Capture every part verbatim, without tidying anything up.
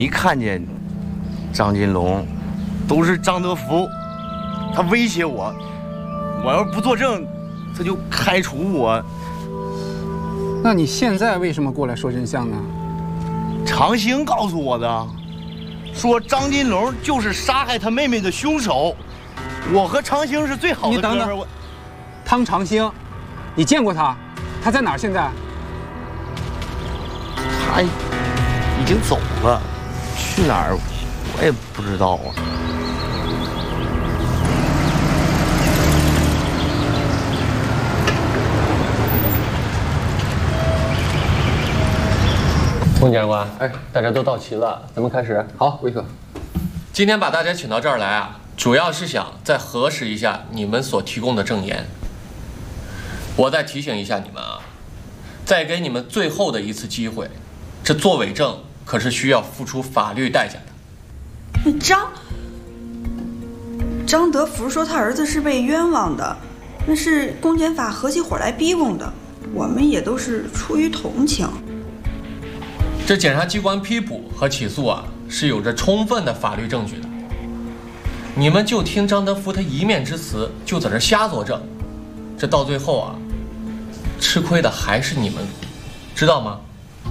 一看见张金龙，都是张德福，他威胁我，我要是不作证，他就开除我。 那你现在为什么过来说真相呢？ 长兴告诉我的，说张金龙就是杀害他妹妹的凶手。我和长兴是最好的哥们儿。你等等， 汤长兴，你见过他？他在哪儿？现在？ 他已经走了，去哪儿我也不知道啊。 龚检察官，哎，大家都到齐了，咱们开始。 好，维克。 今天把大家请到这儿来啊，主要是想再核实一下你们所提供的证言。我再提醒一下你们啊，再给你们最后的一次机会，这作伪证可是需要付出法律代价的。 张张德福说他儿子是被冤枉的，那是公检法合起伙来逼供的，我们也都是出于同情。 这检察机关批捕和起诉啊，是有着充分的法律证据的。你们就听张德福他一面之词，就在这瞎作证，这到最后啊，吃亏的还是你们，知道吗？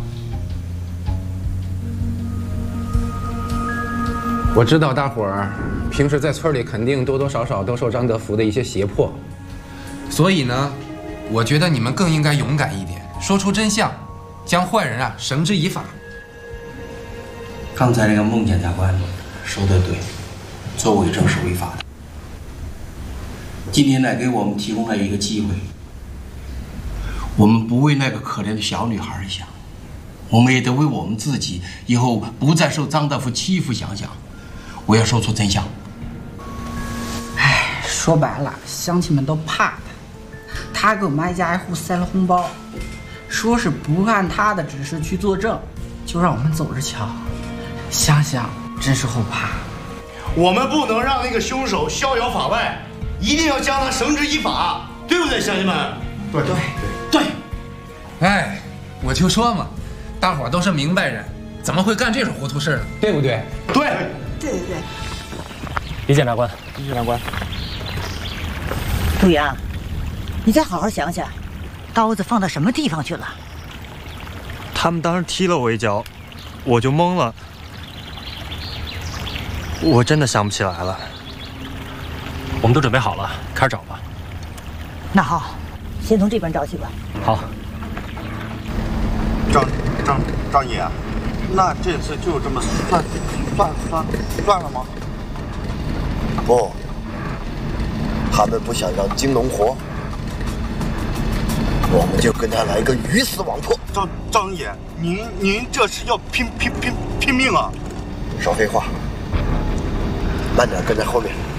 我知道大伙儿平时在村里肯定多多少少都受张德福的一些胁迫，所以呢，我觉得你们更应该勇敢一点，说出真相，将坏人啊绳之以法。 刚才那个孟检察官说的对，作伪证是违法的。今天呢，给我们提供了一个机会，我们不为那个可怜的小女孩想，我们也得为我们自己以后不再受张德福欺负想想。我要说出真相。 哎，说白了，乡亲们都怕他，他给我们挨家挨户塞了红包，说是不按他的指示去作证，就让我们走着瞧。想想真是后怕。 我们不能让那个凶手逍遥法外，一定要将他绳之以法，对不对，乡亲们？ 对对对。哎，我就说嘛，大伙都是明白人，怎么会干这种糊涂事呢？对不对？ 对。 对对对。 李检察官， 李检察官， 杜阳，你再好好想想，刀子放到什么地方去了？ 他们当时踢了我一脚，我就懵了，我真的想不起来了。 我们都准备好了，开始找吧。 那好，先从这边找起吧。 好。 张张张爷，那这次就这么算算算算了吗？ 不，他们不想让金龙活，我们就跟他来个鱼死网破。 张张爷，您您这是要拼拼拼拼命啊！ 少废话，慢点跟在后面。